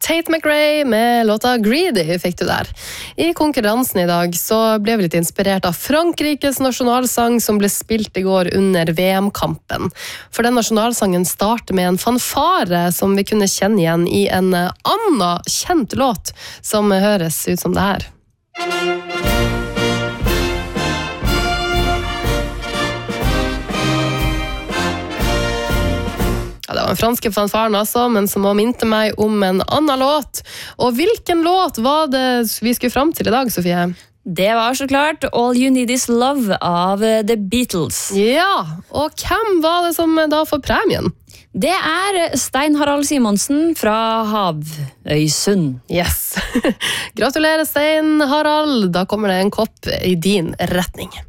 Tate McRae med låta Greedy fikk du der. I konkurransen i dag så ble vi litt inspirert av Frankrikes nasjonalsang som ble spilt i går under VM-kampen. For den nasjonalsangen starter med en fanfare som vi kunne kjenne igjen i en annen kjent låt som høres ut som det her. Ja, det var den franske fanfaren altså, men som minte meg om en annen låt. Og hvilken låt var det vi skulle fram til i dag, Sofie? Det var så klart All You Need Is Love av The Beatles. Ja, og hvem var det som da får premien? Det Stein Harald Simonsen fra Havøysund. Yes. Gratulerer, Stein Harald. Da kommer det en kopp i din retning.